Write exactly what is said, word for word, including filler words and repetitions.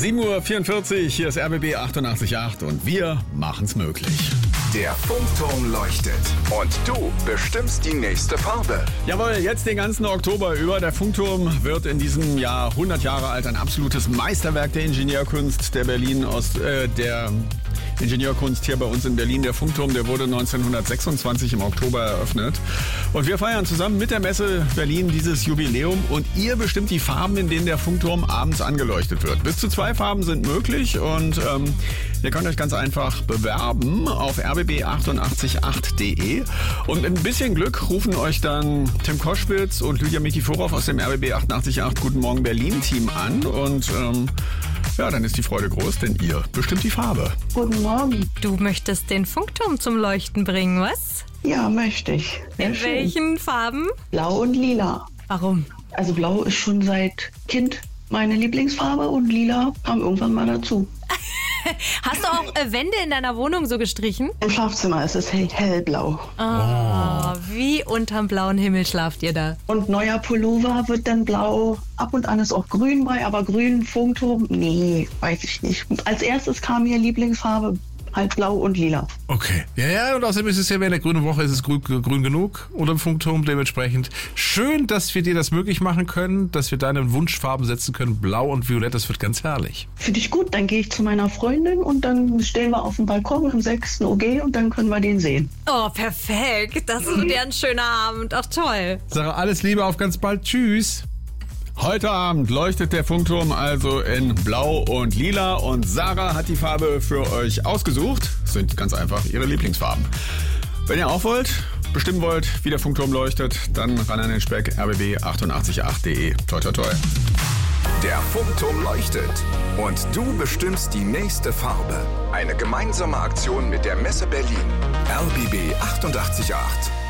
sieben Uhr vierundvierzig, hier ist R B B achtundachtzig Komma acht und wir machen's möglich. Der Funkturm leuchtet und du bestimmst die nächste Farbe. Jawohl, jetzt den ganzen Oktober über. Der Funkturm wird in diesem Jahr hundert Jahre alt. Ein absolutes Meisterwerk der Ingenieurkunst der Berlin aus äh, der Ingenieurkunst hier bei uns in Berlin. Der Funkturm, der wurde neunzehnhundertsechsundzwanzig im Oktober eröffnet. Und wir feiern zusammen mit der Messe Berlin dieses Jubiläum. Und ihr bestimmt die Farben, in denen der Funkturm abends angeleuchtet wird. Bis zu zwei Farben sind möglich und ähm, ihr könnt euch ganz einfach bewerben auf r b b achtundachtzig Komma acht punkt de. Und mit ein bisschen Glück rufen euch dann Tim Koschwitz und Lydia Mikiforov aus dem R B B achtundachtzig Komma acht Guten Morgen Berlin Team an. Und ähm, ja, dann ist die Freude groß, denn ihr bestimmt die Farbe. Guten Morgen. Du möchtest den Funkturm zum Leuchten bringen, was? Ja, möchte ich. Sehr In schön. welchen Farben? Blau und lila. Warum? Also blau ist schon seit Kind meine Lieblingsfarbe und lila kam irgendwann mal dazu. Hast du auch äh, Wände in deiner Wohnung so gestrichen? Im Schlafzimmer ist es hell, hellblau. Oh, wie unterm blauen Himmel schlaft ihr da? Und neuer Pullover wird dann blau. Ab und an ist auch grün bei, aber grün, Funkturm, nee, weiß ich nicht. Als erstes kam mir Lieblingsfarbe halt blau und lila. Okay. Ja, ja, und außerdem ist es ja während der grünen Woche ist es grün, grün genug unterm Funkturm dementsprechend. Schön, dass wir dir das möglich machen können, dass wir deine Wunschfarben setzen können. Blau und Violett, das wird ganz herrlich. Finde ich gut, dann gehe ich zu meiner Freundin und dann stehen wir auf dem Balkon im sechsten O G und dann können wir den sehen. Oh, perfekt. Das wird ja ein schöner Abend. Ach, toll. Sarah, alles Liebe, auf ganz bald. Tschüss. Heute Abend leuchtet der Funkturm also in Blau und Lila und Sarah hat die Farbe für euch ausgesucht. Das sind ganz einfach ihre Lieblingsfarben. Wenn ihr auch wollt, bestimmen wollt, wie der Funkturm leuchtet, dann ran an den Speck r b b achtundachtzig Komma acht punkt de. Toi, toi, toi. Der Funkturm leuchtet und du bestimmst die nächste Farbe. Eine gemeinsame Aktion mit der Messe Berlin. R B B achtundachtzig Komma acht.